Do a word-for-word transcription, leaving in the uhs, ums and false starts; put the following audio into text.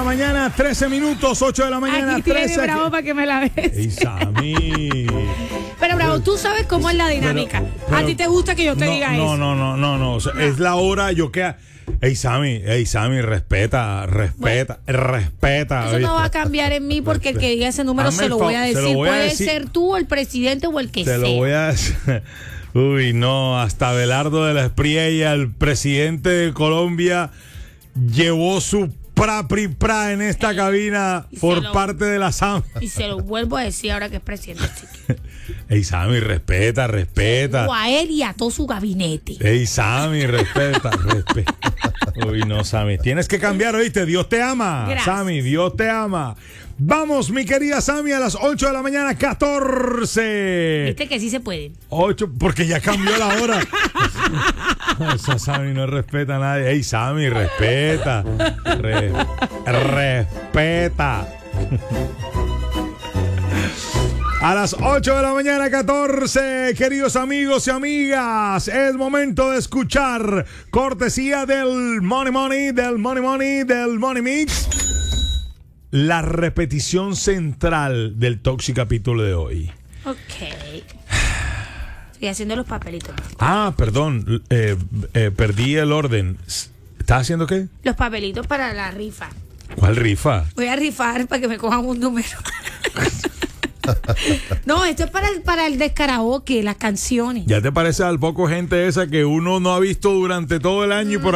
la mañana, trece minutos, ocho de la mañana, Aquí tiene trece. Bravo para que me la ves. ¡Ey, Sammy! Pero Bravo, tú sabes cómo es la dinámica. Pero- pero- a ti te gusta que yo te no, diga no, eso. No, no, no, no, o sea, es la hora, yo que... Ey, Sammy, ey, Sammy, respeta, respeta, respeta. Eso no ¿viste? va a cambiar en mí porque el que diga ese número Hazme se el lo fa- voy a se lo decir. voy a Puede decir. ser tú, el presidente o el que Te sea. lo voy a decir. Uy, no, hasta Abelardo de la Espriella, el presidente de Colombia, llevó su pra pri pra en esta cabina Y se por lo- parte de la Sam. Y se lo vuelvo a decir ahora que es presidente. Ey, Sammy, respeta, respeta. O a él y a todo su gabinete. Ey, Sammy, respeta, respeta. Uy, no, Sammy. Tienes que cambiar, ¿oíste? Dios te ama. Gracias. Sammy, Dios te ama. Vamos, mi querida Sammy, a las ocho de la mañana, catorce. Viste que sí se puede. ocho, porque ya cambió la hora. Esa Sammy no respeta a nadie. Ey, Sammy, respeta. Re- respeta. A las ocho de la mañana, catorce, queridos amigos y amigas, es momento de escuchar, cortesía del Money Money, del Money Money, del Money Mix, la repetición central del Toxic capítulo de hoy. Ok. Estoy haciendo los papelitos. Ah, perdón, eh, eh, perdí el orden. ¿Estás haciendo qué? Los papelitos para la rifa. ¿Cuál rifa? Voy a rifar para que me cojan un número. No, esto es para el, para el descaraoke, las canciones. ¿Ya te parece al poco gente esa que uno no ha visto durante todo el año y por